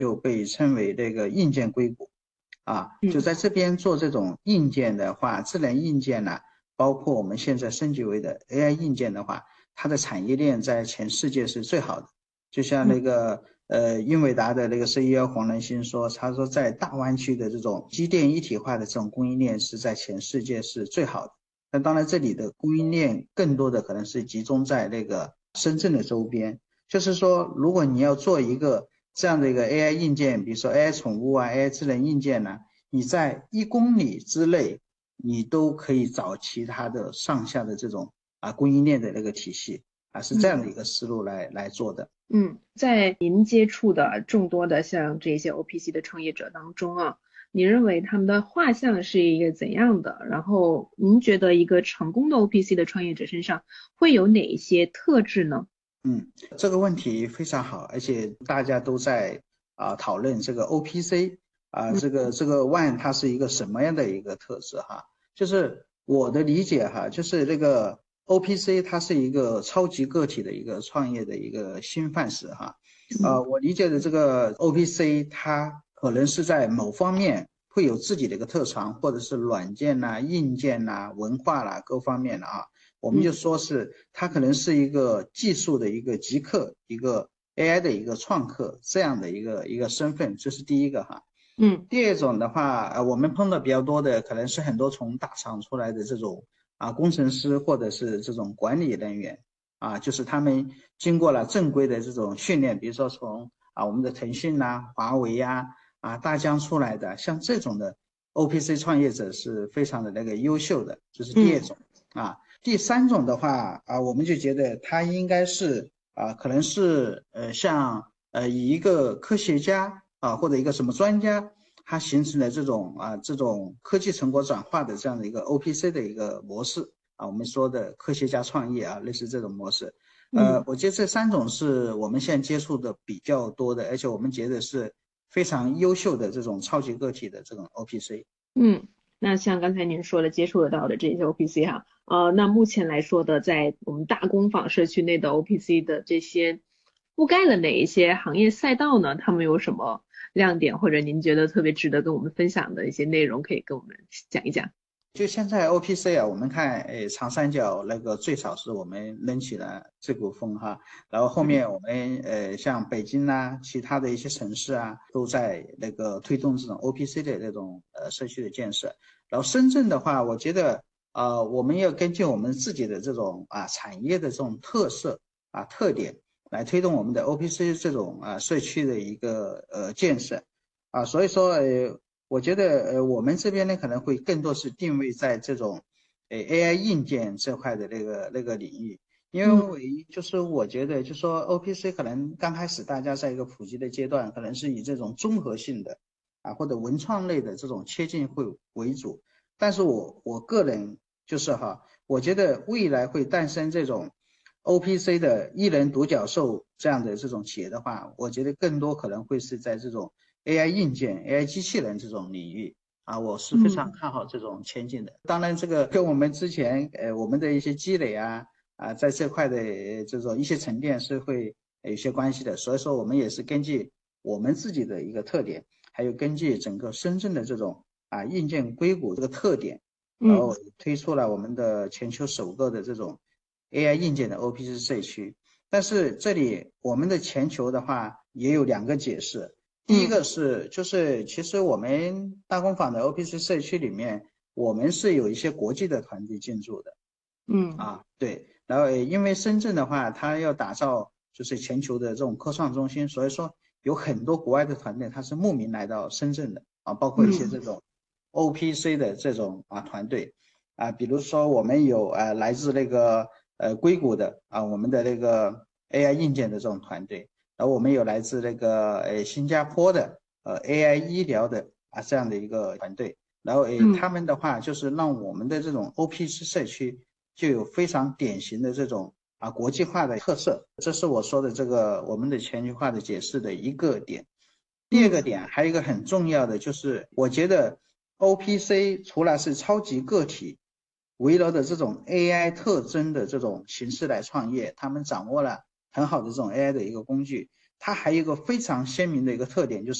又被称为这个硬件硅谷就在这边做这种硬件的话，智能硬件呢，包括我们现在升级为的 AI 硬件的话，它的产业链在全世界是最好的。就像那个英伟达的那个 CEO 黄仁勋说，他说在大湾区的这种机电一体化的这种供应链是在全世界是最好的。那当然这里的供应链更多的可能是集中在那个深圳的周边，就是说如果你要做一个这样的一个 AI 硬件，比如说 AI 宠物AI 智能硬件呢，你在1公里之内你都可以找其他的上下的这种供应链的那个体系是这样的一个思路来做的。 在您接触的众多的像这些 OPC 的创业者当中你认为他们的画像是一个怎样的？然后您觉得一个成功的 OPC 的创业者身上会有哪一些特质呢？ 这个问题非常好，而且大家都在讨论这个 OPC 这个 One 它是一个什么样的一个特质就是我的理解就是这个 OPC 它是一个超级个体的一个创业的一个新范式我理解的这个 OPC 它可能是在某方面会有自己的一个特长，或者是软件硬件文化各方面的我们就说是它可能是一个技术的一个极客，一个 AI 的一个创客这样的一个身份，这是第一个第二种的话我们碰到比较多的可能是很多从大厂出来的这种工程师或者是这种管理人员就是他们经过了正规的这种训练，比如说从我们的腾讯华为大疆出来的，像这种的 OPC 创业者是非常的那个优秀的，这是第二种第三种的话我们就觉得他应该是可能是像以一个科学家或者一个什么专家，他形成了这种科技成果转化的这样的一个 OPC 的一个模式我们说的科学家创业类似这种模式我觉得这三种是我们现在接触的比较多的，而且我们觉得是非常优秀的这种超级个体的这种 OPC。 那像刚才您说的接触得到的这些 OPC 那目前来说的，在我们大工坊社区内的 OPC 的这些覆盖了哪一些行业赛道呢？他们有什么亮点，或者您觉得特别值得跟我们分享的一些内容，可以跟我们讲一讲？ 就现在 OPC 我们看长三角那个最少是我们扔起了这股风然后后面我们像北京其他的一些城市都在那个推动这种 OPC 的那种社区的建设。然后深圳的话，我觉得我们要根据我们自己的这种产业的这种特色特点来推动我们的 OPC 这种社区的一个建设所以说我觉得我们这边呢可能会更多是定位在这种AI 硬件这块的那个领域，因为就是我觉得就是说 OPC 可能刚开始大家在一个普及的阶段，可能是以这种综合性的或者文创类的这种切进会为主，但是我个人就是我觉得未来会诞生这种 OPC 的一人独角兽这样的这种企业的话，我觉得更多可能会是在这种 AI 硬件 AI 机器人这种领域我是非常看好这种前景的。当然这个跟我们之前我们的一些积累在这块的这种一些沉淀是会有些关系的，所以说我们也是根据我们自己的一个特点，还有根据整个深圳的这种硬件硅谷这个特点，然后推出了我们的全球首个的这种 AI 硬件的 OPC 社区。但是这里我们的全球的话也有两个解释，第一个是就是其实我们大工坊的 OPC 社区里面，我们是有一些国际的团队进驻的对，然后因为深圳的话它要打造就是全球的这种科创中心，所以说有很多国外的团队它是慕名来到深圳的包括一些这种 OPC 的这种团队比如说我们有来自那个硅谷的我们的那个 AI 硬件的这种团队，然后我们有来自那个新加坡的AI 医疗的这样的一个团队，然后他们的话就是让我们的这种 OPC 社区就有非常典型的这种国际化的特色，这是我说的这个我们的全球化的解释的一个点。第二个点还有一个很重要的就是我觉得 OPC 除了是超级个体围绕着这种 AI 特征的这种形式来创业，他们掌握了很好的这种 AI 的一个工具， 它还有一个非常鲜明的一个特点，就是